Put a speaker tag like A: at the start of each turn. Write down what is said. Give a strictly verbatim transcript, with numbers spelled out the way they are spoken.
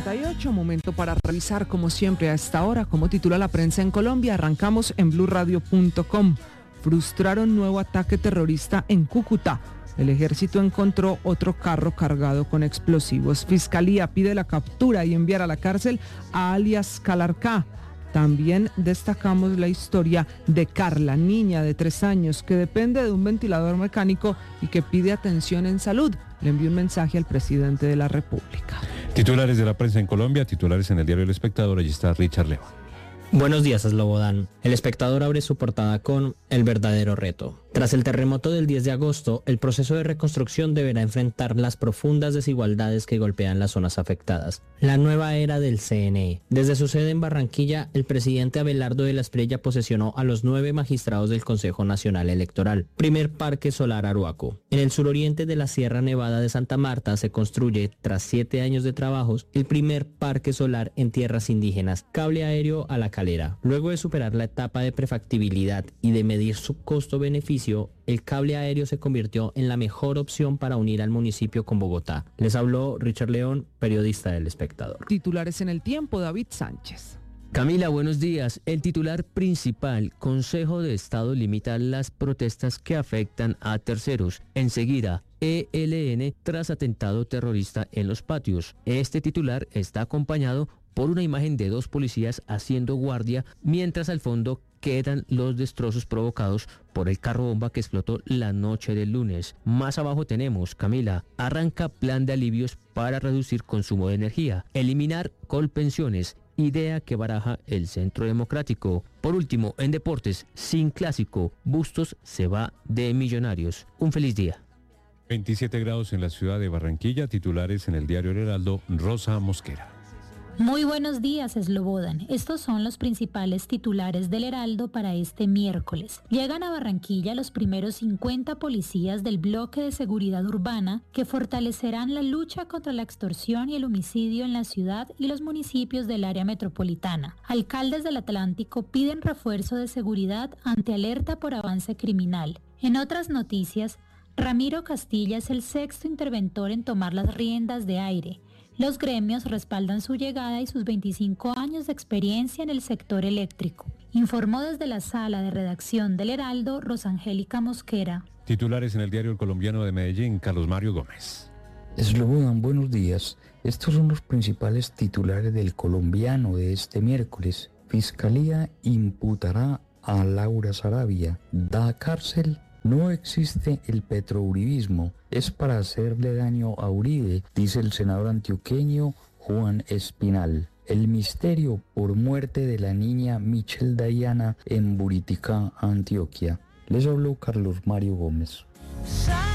A: cuarenta y ocho, momento para revisar como siempre a esta hora cómo titula la prensa en Colombia. Arrancamos en blue radio punto com. Frustraron nuevo ataque terrorista en Cúcuta. El ejército encontró otro carro cargado con explosivos. Fiscalía pide la captura y enviar a la cárcel a alias Calarcá. También destacamos la historia de Carla, niña de tres años que depende de un ventilador mecánico y que pide atención en salud. Le envió un mensaje al presidente de la República.
B: Titulares de la prensa en Colombia, titulares en el diario El Espectador. Allí está Richard León.
C: Buenos días, Slobodan. El Espectador abre su portada con el verdadero reto. Tras el terremoto del diez de agosto, el proceso de reconstrucción deberá enfrentar las profundas desigualdades que golpean las zonas afectadas. La nueva era del C N E. Desde su sede en Barranquilla, el presidente Abelardo de la Espriella posesionó a los nueve magistrados del Consejo Nacional Electoral. Primer Parque Solar Aruaco. En el suroriente de la Sierra Nevada de Santa Marta se construye, tras siete años de trabajos, el primer parque solar en tierras indígenas. Cable aéreo a la Calera. Luego de superar la etapa de prefactibilidad y de medir su costo-beneficio, el cable aéreo se convirtió en la mejor opción para unir al municipio con Bogotá. Les habló Richard León, periodista del Espectador.
A: Titulares en El Tiempo, David Sánchez.
D: Camila, buenos días. El titular principal, Consejo de Estado limita las protestas que afectan a terceros. Enseguida, E L N tras atentado terrorista en Los Patios. Este titular está acompañado por una imagen de dos policías haciendo guardia, mientras al fondo quedan los destrozos provocados por el carro bomba que explotó la noche del lunes. Más abajo tenemos, Camila, arranca plan de alivios para reducir consumo de energía, eliminar colpensiones, idea que baraja el Centro Democrático. Por último, en deportes, sin clásico, Bustos se va de Millonarios. Un feliz día.
B: veintisiete grados en la ciudad de Barranquilla, titulares en el diario El Heraldo, Rosa Mosquera.
E: Muy buenos días, Slobodan. Estos son los principales titulares del Heraldo para este miércoles. Llegan a Barranquilla los primeros cincuenta policías del bloque de seguridad urbana que fortalecerán la lucha contra la extorsión y el homicidio en la ciudad y los municipios del área metropolitana. Alcaldes del Atlántico piden refuerzo de seguridad ante alerta por avance criminal. En otras noticias, Ramiro Castilla es el sexto interventor en tomar las riendas de Aire. Los gremios respaldan su llegada y sus veinticinco años de experiencia en el sector eléctrico. Informó desde la sala de redacción del Heraldo, Rosangélica Mosquera.
B: Titulares en el diario El Colombiano de Medellín, Carlos Mario Gómez.
F: Slobodan, buenos días. Estos son los principales titulares del Colombiano de este miércoles. Fiscalía imputará a Laura Sarabia. Da cárcel. No existe el petrouribismo, es para hacerle daño a Uribe, dice el senador antioqueño Juan Espinal. El misterio por muerte de la niña Michelle Dayana en Buriticá, Antioquia. Les habló Carlos Mario Gómez.